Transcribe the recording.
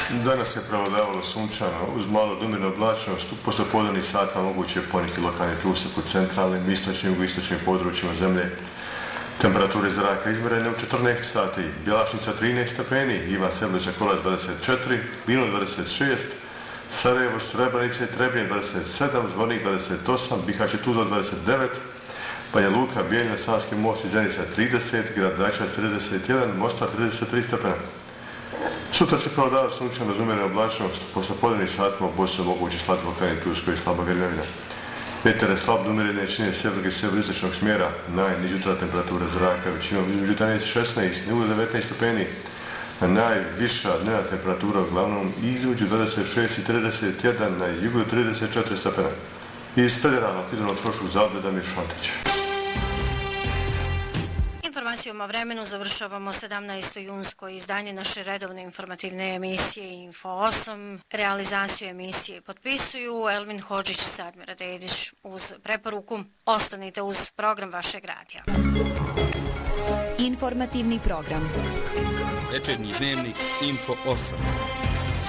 Danas je prevladavalo sunčano uz malo domjernu oblačnost. U poslijepodnevnim satima moguće je poneki lokalni pljusak u centralnim, istočnim i jugoistočnim područjima zemlje. Temperature zraka izmjerene u 14 sati. Bjelašnica 13 stepeni, Ivan Sebelića Kolac 24, Lino 26, Sarajevo, Srebrenica i Trebinje 27, Zvornik 28, Bihać i Tuzla 29, Banja Luka, Bijeljina, Sanski most i Zenica 30, Grad Dajčac 31, Mostar 33 stepena. Sutra će prevladavati sunčano uz umjerenu oblačnost, poslijepodnevnim satima u Bosni moguće slab lokalni pljusak i slaba grmljavina. Vjetar je slab do umjerene jačine sjevernog i sjeveroistočnog smjera, najniža jutarnja temperatura zraka većinom između 11 i 16, nivo 19 stepeni, a najviša dnevna temperatura uglavnom između 26 i 31, na jugu 34 stepena. Iz Federalnog hidrometeorološkog zavoda Damir Šantić. Informacijom o vremenu završavamo 17. junsko izdanje naše redovne informativne emisije Info 8. Realizaciju emisije potpisuju Elvin Hodžić, Sadmira Dedić. Uz preporuku ostanite uz program vašeg radija. Informativni program. Večernji dnevnik Info 8.